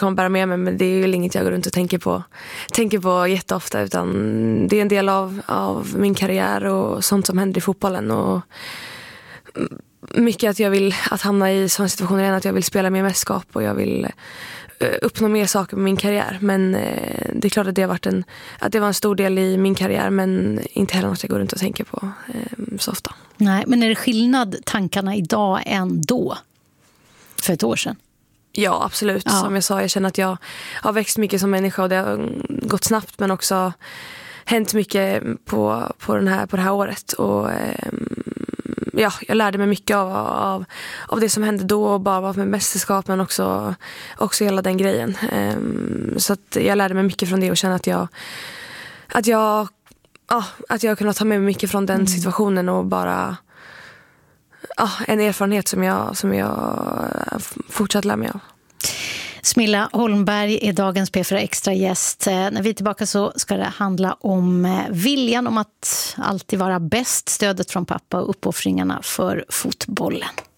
kommer bära med mig, men det är ju inget jag går runt och tänker på jätteofta, utan det är en del av min karriär och sånt som händer i fotbollen, och mycket att jag vill att hamna i sådana situationer igen, att jag vill spela mer mästerskap och jag vill uppnå mer saker med min karriär. Men det är klart att det var en stor del i min karriär, men inte heller något jag går runt och tänker på så ofta. Nej, men är det skillnad tankarna idag än då? För ett år sedan? Ja, absolut. Ja. Som jag sa, jag känner att jag har växt mycket som människa och det har gått snabbt, men också hänt mycket på det här året. Och jag lärde mig mycket av det som hände då, och bara med mästerskap, men också hela den grejen. Så att jag lärde mig mycket från det och känner att jag kunnat ta med mig mycket från den situationen, och bara en erfarenhet som jag fortsatt lär mig av. Smilla Holmberg är dagens P4 Extra gäst. När vi är tillbaka så ska det handla om viljan om att alltid vara bäst, stödet från pappa och uppoffringarna för fotbollen.